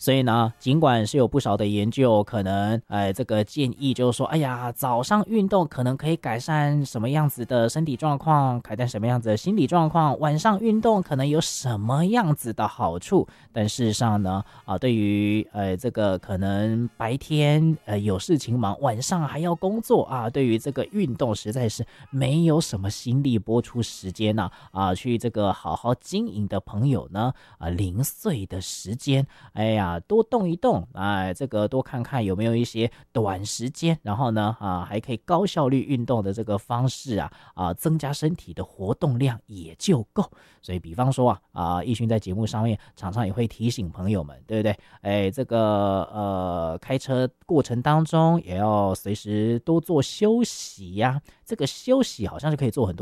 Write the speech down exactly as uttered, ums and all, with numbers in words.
所以呢，尽管是有不少的研究可能呃这个建议就是说，哎呀，早上运动可能可以改善什么样子的身体状况，改善什么样子的心理状况，晚上运动可能有什么样子的好处，但事实上呢啊、呃，对于呃这个可能白天呃有事情忙，晚上还要工作啊，对于这个运动实在是没有什么心力播出时间呢 啊, 啊去这个好好经营的朋友呢啊零碎的时间，哎呀多动一动，哎这个多看看有没有一些短时间，然后呢啊还可以高效率运动的这个方式啊啊增加身体的活动量也就够。所以比方说啊啊奕迅在节目上面常常也会提醒朋友们，对不对？哎这个呃开车过程当中也要随时多做休息呀、啊，这个休息好像是可以做很多